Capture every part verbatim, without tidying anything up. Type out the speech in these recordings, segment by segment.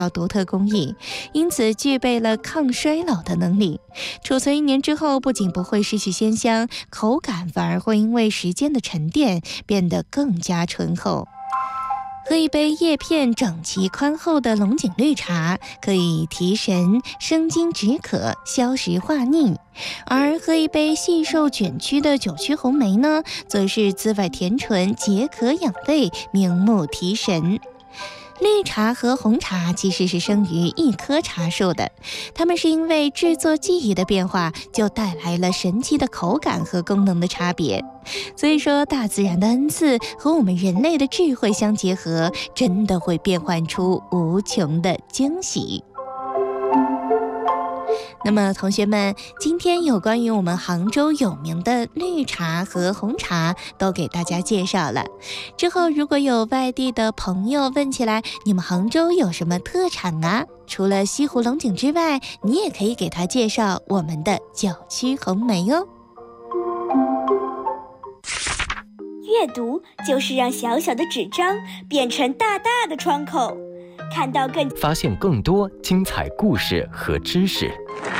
独特工艺，因此具备了抗衰老的能力。储存一年之后，不仅不会失去鲜香，口感反而会因为时间的沉淀变得更加醇厚。喝一杯叶片整齐宽厚的龙井绿茶，可以提神、生津止渴、消食化腻；而喝一杯细瘦卷曲的九曲红梅呢，则是滋味甜醇、解渴养胃、明目提神。绿茶和红茶其实是生于一棵茶树的，它们是因为制作技艺的变化，就带来了神奇的口感和功能的差别。所以说，大自然的恩赐和我们人类的智慧相结合，真的会变换出无穷的惊喜。那么同学们，今天有关于我们杭州有名的绿茶和红茶都给大家介绍了。之后如果有外地的朋友问起来，你们杭州有什么特产啊？除了西湖龙井之外，你也可以给他介绍我们的九曲红梅哦。 阅读就是让小小的纸张变成大大的窗口，看到更发现更多精彩故事和知识。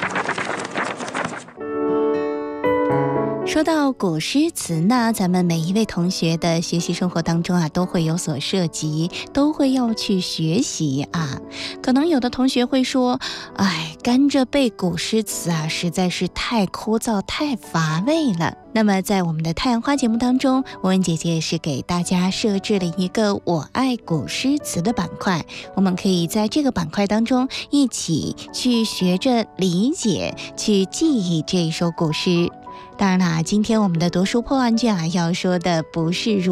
说到古诗词呢，咱们每一位同学的学习生活当中啊，都会有所涉及，都会要去学习啊。可能有的同学会说，哎，干着背古诗词啊，实在是太枯燥、太乏味了。那么在我们的太阳花节目当中，文文姐姐也是给大家设置了一个我爱古诗词的板块，我们可以在这个板块当中一起去学着理解，去记忆这一首古诗。当然啦，今天我们的读书破万卷啊，要说的不是如